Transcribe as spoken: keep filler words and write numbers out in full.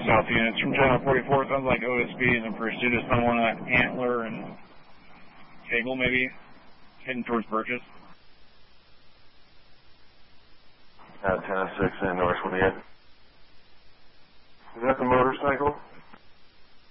south units from Channel forty-four. Sounds like O S B is in pursuit of someone at Antler and Cable, maybe, heading towards Burgess. Uh, ten oh six in North twenty-eight. Is that the motorcycle?